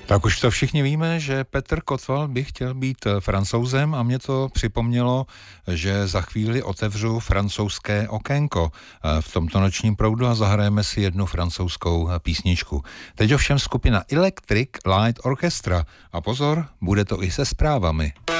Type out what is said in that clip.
Tak už to všichni víme, že Petr Kotval by chtěl být Francouzem a mě to připomnělo, že za chvíli otevřu francouzské okénko v tomto nočním proudu a zahrajeme si jednu francouzskou písničku. Teď ovšem skupina Electric Light Orchestra a pozor, bude to i se zprávami.